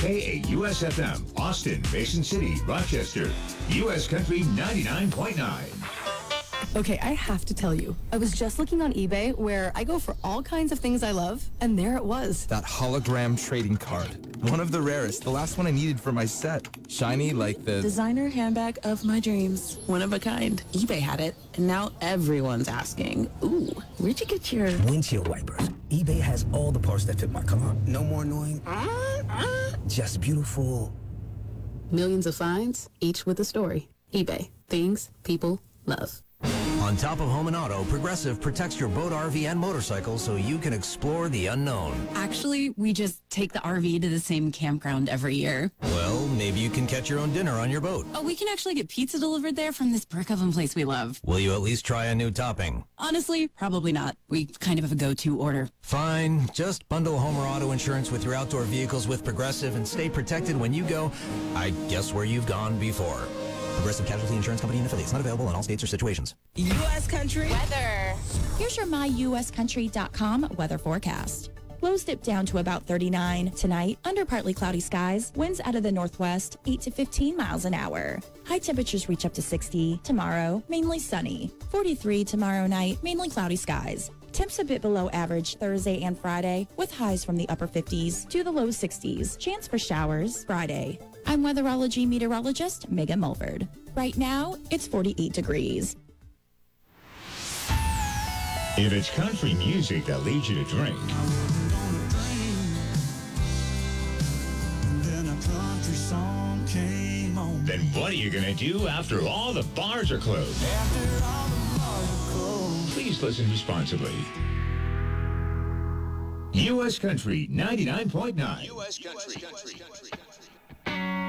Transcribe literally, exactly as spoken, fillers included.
K A U S F M, Austin, Mason City, Rochester. U S Country ninety-nine point nine. Okay, I have to tell you, I was just looking on eBay where I go for all kinds of things I love, and there it was. That hologram trading card. One of the rarest, the last one I needed for my set. Shiny like the... designer handbag of my dreams. One of a kind. eBay had it, and now everyone's asking, ooh, where'd you get your... windshield wipers. eBay has all the parts that fit my car. No more annoying... Uh, uh, just beautiful. Millions of finds, each with a story. eBay. Things people love. On top of home and auto, Progressive protects your boat, R V, and motorcycle so you can explore the unknown. Actually, we just take the R V to the same campground every year. Well, maybe you can catch your own dinner on your boat. Oh, we can actually get pizza delivered there from this brick oven place we love. Will you at least try a new topping? Honestly, probably not. We kind of have a go-to order. Fine. Just bundle home or auto insurance with your outdoor vehicles with Progressive and stay protected when you go, I guess, where you've gone before. Progressive Casualty Insurance Company and affiliates. Not available in all states or situations. U S Country weather. Here's your my U S country dot com weather forecast. Lows dip down to about thirty-nine tonight, under partly cloudy skies, winds out of the northwest, eight to fifteen miles an hour. High temperatures reach up to sixty tomorrow, mainly sunny. forty-three tomorrow night, mainly cloudy skies. Temps a bit below average Thursday and Friday, with highs from the upper fifties to the low sixties. Chance for showers Friday. I'm weatherology meteorologist Megan Mulford. Right now, it's forty-eight degrees. If it's country music that leads you to drink, then what are you going to do after all the bars are closed? Please listen responsibly. U S Country ninety-nine point nine. U S Country.